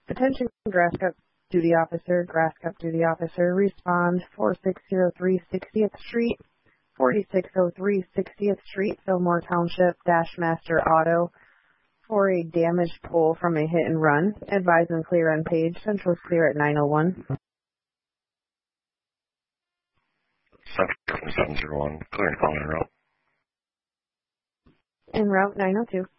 Attention, Grass Cup Duty Officer, respond 4603 60th Street, 4603 60th Street, Fillmore Township, Dashmaster Auto, for a damaged pole from a hit and run. Advise and clear on page. Central is clear at 9:01. Central 701, clear and call en route. En route 902.